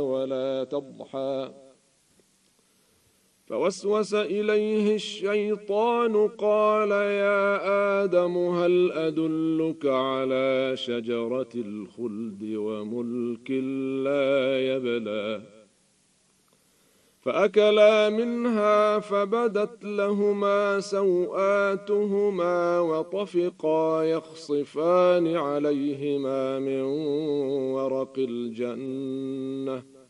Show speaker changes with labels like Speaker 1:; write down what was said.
Speaker 1: ولا تضحى فوسوس إليه الشيطان قال يا آدم هل أدلك على شجرة الخلد وملك لا يبلى فأكلا منها فبدت لهما سوآتهما وطفقا يخصفان عليهما من ورق الجنة